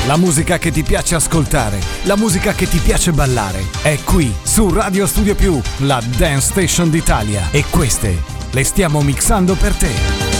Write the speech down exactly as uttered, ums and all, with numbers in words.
La musica che ti piace ascoltare, la musica che ti piace ballare, è qui su Radio Studio Più, la Dance Station d'Italia. E queste le stiamo mixando per te.